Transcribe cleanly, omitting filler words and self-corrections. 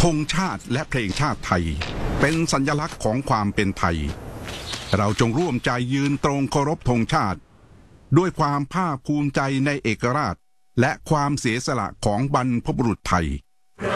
ธงชาติและเพลงชาติไทยเป็นสัญลักษณ์ของความเป็นไทยเราจงร่วมใจยืนตรงเคารพธงชาติด้วยความภาคภูมิใจในเอกราชและความเสียสละของบรรพบุรุษไทย